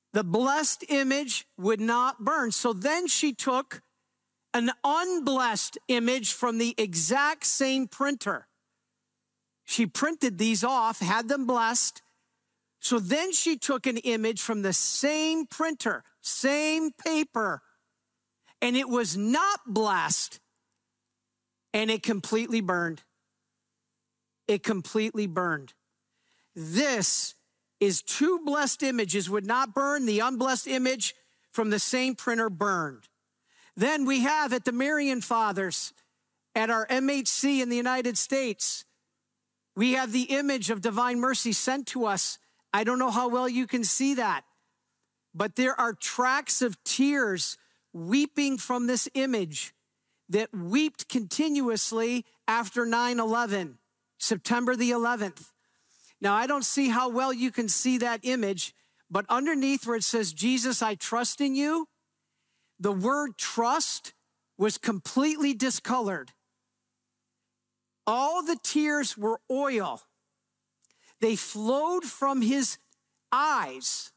The blessed image would not burn. So then she took an unblessed image from the exact same printer. She printed these off, had them blessed. So then she took an image from the same printer, same paper, and it was not blessed, and it completely burned. It completely burned. This is two blessed images would not burn. The unblessed image from the same printer burned. Then we have at the Marian Fathers, at our MHC in the United States, we have the image of Divine Mercy sent to us. I don't know how well you can see that, but there are tracks of tears weeping from this image that wept continuously after 9/11, September the 11th. Now, I don't see how well you can see that image, but underneath where it says, Jesus, I trust in you, the word trust was completely discolored. All the tears were oil. They flowed from his eyes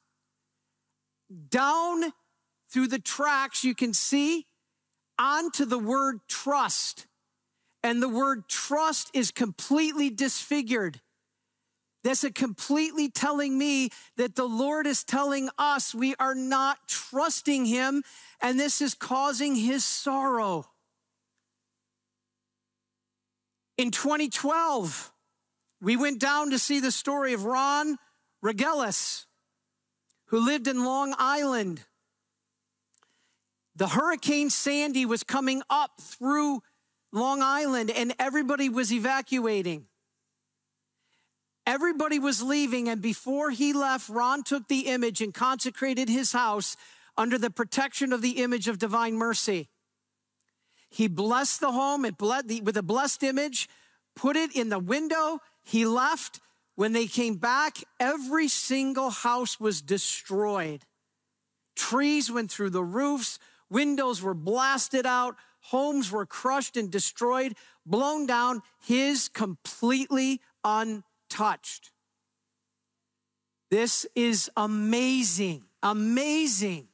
down through the tracks you can see onto the word trust. And the word trust is completely disfigured. That's a completely telling me that the Lord is telling us we are not trusting him, and this is causing his sorrow. In 2012, we went down to see the story of Ron Regelis, who lived in Long Island. The Hurricane Sandy was coming up through Long Island, and everybody was evacuating. Everybody was leaving, and before he left, Ron took the image and consecrated his house under the protection of the image of Divine Mercy. He blessed the home with a blessed image, put it in the window. He left. When they came back, every single house was destroyed. Trees went through the roofs. Windows were blasted out. Homes were crushed and destroyed, blown down. His completely untouched. This is amazing, amazing.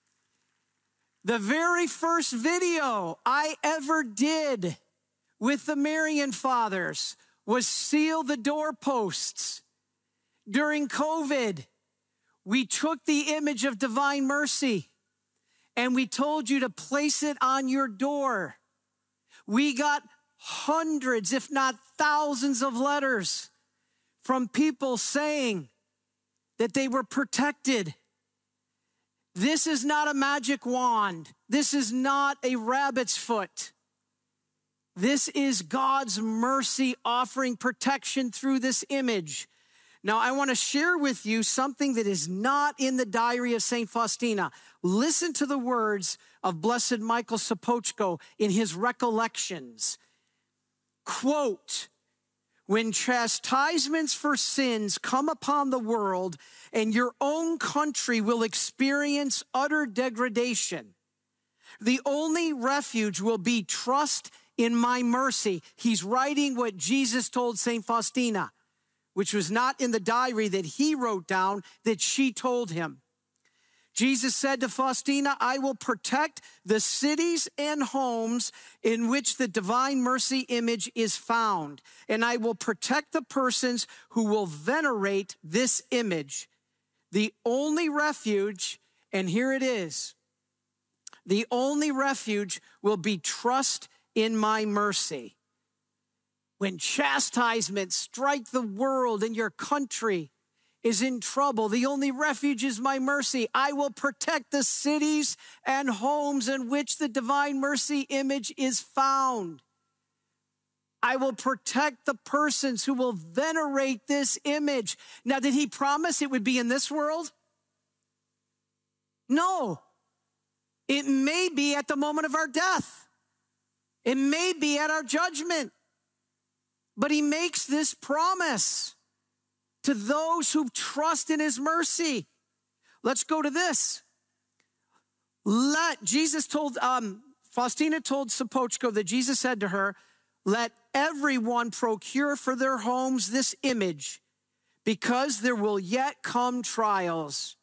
The very first video I ever did with the Marian Fathers was seal the doorposts. During COVID, we took the image of Divine Mercy and we told you to place it on your door. We got hundreds, if not thousands of letters from people saying that they were protected. This is not a magic wand. This is not a rabbit's foot. This is God's mercy offering protection through this image. Now, I want to share with you something that is not in the diary of St. Faustina. Listen to the words of Blessed Michael Sopoćko in his recollections. Quote, when chastisements for sins come upon the world and your own country will experience utter degradation, the only refuge will be trust in my mercy. He's writing what Jesus told St. Faustina, which was not in the diary that he wrote down, that she told him. Jesus said to Faustina, I will protect the cities and homes in which the Divine Mercy image is found, and I will protect the persons who will venerate this image. The only refuge, and here it is, the only refuge will be trust in my mercy. When chastisements strike the world and your country is in trouble, the only refuge is my mercy. I will protect the cities and homes in which the Divine Mercy image is found. I will protect the persons who will venerate this image. Now, did he promise it would be in this world? No. It may be at the moment of our death. It may be at our judgment. But he makes this promise to those who trust in his mercy. Let's go to this. Faustina told Sopoćko that Jesus said to her, let everyone procure for their homes this image, because there will yet come trials.